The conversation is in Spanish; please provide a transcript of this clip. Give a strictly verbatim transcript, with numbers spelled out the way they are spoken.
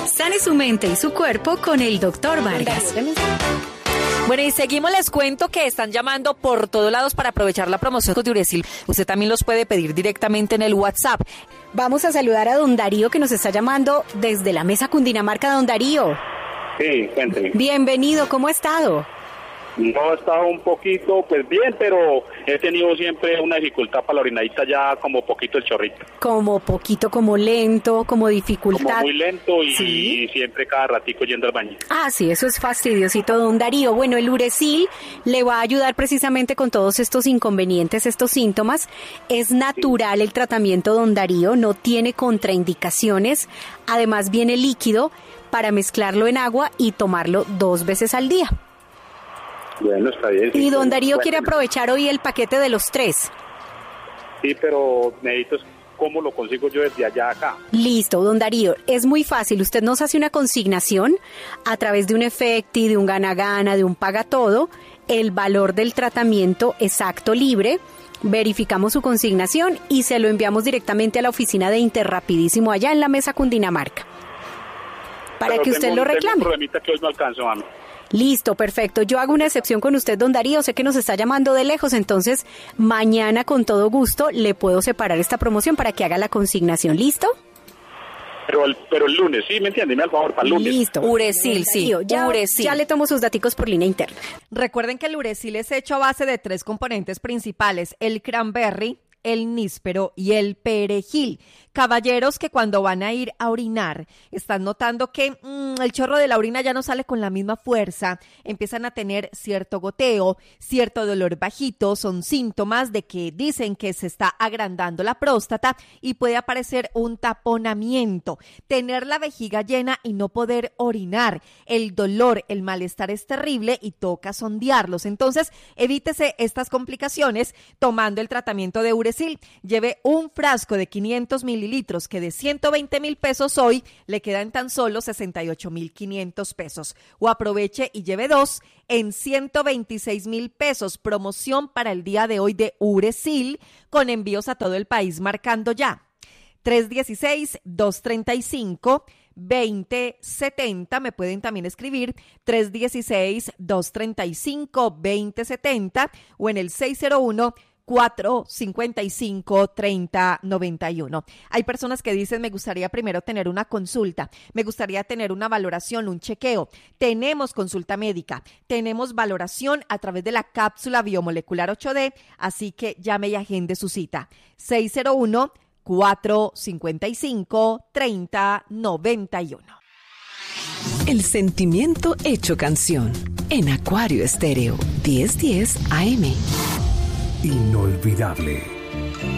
Sane su mente y su cuerpo con el doctor Vargas. Bueno, y seguimos, les cuento que están llamando por todos lados para aprovechar la promoción de Uresil. Usted también los puede pedir directamente en el WhatsApp. Vamos a saludar a don Darío, que nos está llamando desde la Mesa Cundinamarca. Don Darío. Sí, cuénteme. Bienvenido, ¿cómo ha estado? No he estado un poquito, pues bien, pero he tenido siempre una dificultad para la orinadita, ya como poquito el chorrito. Como poquito, como lento, como dificultad. Como muy lento y, ¿Sí? y siempre cada ratico yendo al baño. Ah, sí, eso es fastidiosito, don Darío. Bueno, el Uresil le va a ayudar precisamente con todos estos inconvenientes, estos síntomas. Es natural el tratamiento, don Darío, no tiene contraindicaciones. Además viene líquido para mezclarlo en agua y tomarlo dos veces al día. Bueno, está bien. Y don Darío bueno, quiere aprovechar hoy el paquete de los tres. Sí, pero necesito cómo lo consigo yo desde allá acá. Listo, don Darío, es muy fácil. Usted nos hace una consignación a través de un Efecti, de un gana-gana, de un paga-todo, el valor del tratamiento exacto libre. Verificamos su consignación y se lo enviamos directamente a la oficina de Interrapidísimo allá en la Mesa Cundinamarca, para pero que usted tengo, lo tengo reclame. un problemita que hoy no alcanzo, mami. Listo, perfecto. Yo hago una excepción con usted, don Darío. Sé que nos está llamando de lejos, entonces mañana con todo gusto le puedo separar esta promoción para que haga la consignación. ¿Listo? Pero el, pero el lunes, sí, ¿me entiende? Dime al favor, para el lunes. Listo. Uresil, sí, Ya, Uresil. ya le tomo sus daticos por línea interna. Recuerden que el Uresil es hecho a base de tres componentes principales: el cranberry, el níspero y el perejil. Caballeros que cuando van a ir a orinar están notando que mmm, el chorro de la orina ya no sale con la misma fuerza, empiezan a tener cierto goteo, cierto dolor bajito, son síntomas de que dicen que se está agrandando la próstata y puede aparecer un taponamiento, tener la vejiga llena y no poder orinar, el dolor, el malestar es terrible y toca sondearlos. Entonces evítese estas complicaciones tomando el tratamiento de Uresil. Lleve un frasco de quinientos mililitros que de ciento veinte mil pesos hoy le quedan tan solo sesenta y ocho mil quinientos pesos, o aproveche y lleve dos en ciento veintiséis mil pesos. Promoción para el día de hoy de Uresil con envíos a todo el país, marcando ya tres uno seis, dos tres cinco, dos cero siete cero. Me pueden también escribir tres uno seis, dos tres cinco, dos cero siete cero o en el seis cero uno, cuatro cinco cinco, tres cero nueve uno. Hay personas que dicen: me gustaría primero tener una consulta, me gustaría tener una valoración, un chequeo. Tenemos consulta médica, tenemos valoración a través de la cápsula biomolecular ocho D, así que llame y agende su cita. seis cero uno, cuatro cinco cinco, tres cero nueve uno. El sentimiento hecho canción en Acuario Estéreo diez diez A M. Inolvidable.